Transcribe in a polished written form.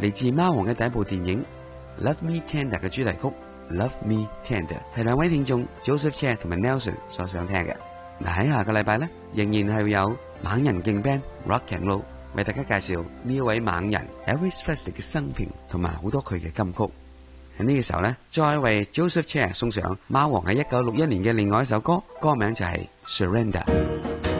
嚟自貓王嘅第一部電影《Love Me Tender》嘅主題曲《Love Me Tender》，係兩位聽眾 Joseph Che 同埋 Nelson 所想聽嘅。嗱，喺下個禮拜呢，仍然係會有猛人勁 band Rock and Roll 為大家介紹呢一位猛人 Elvis Presley 嘅生平同埋好多佢嘅金曲。喺呢個時候呢，再為 Joseph Che 送上貓王喺1961年嘅另外一首歌，歌名就係 Surrender。